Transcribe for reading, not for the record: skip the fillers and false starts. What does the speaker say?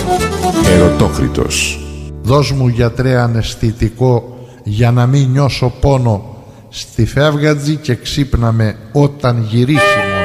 Ερωτόκριτος. Δώσ' μου, γιατρέ, αναισθητικό για να μην νιώσω πόνο. Στη φεύγατζη και ξύπναμε όταν γυρίσει μόνο.